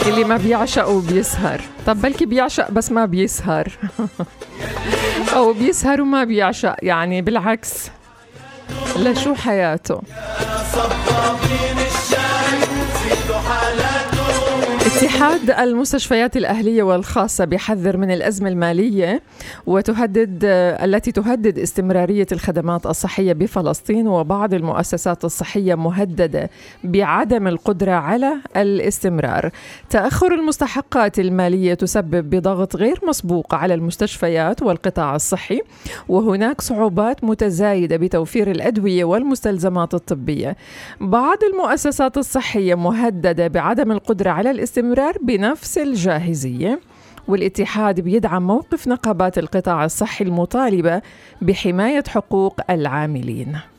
اللي ما بيعشق وبيسهر. طب بلكي بيعشق بس ما بيسهر أو بيسهر وما بيعشق، يعني بالعكس، لشو حياته. اتحاد المستشفيات الأهلية والخاصة بيحذر من الأزمة المالية التي تهدد استمرارية الخدمات الصحية بفلسطين، وبعض المؤسسات الصحية مهددة بعدم القدرة على الاستمرار. تأخر المستحقات المالية تسبب بضغط غير مسبوق على المستشفيات والقطاع الصحي، وهناك صعوبات متزايدة بتوفير الأدوية والمستلزمات الطبية. بعض المؤسسات الصحية مهددة بعدم القدرة على الاستمرار بنفس الجاهزية، والاتحاد بيدعم موقف نقابات القطاع الصحي المطالبة بحماية حقوق العاملين.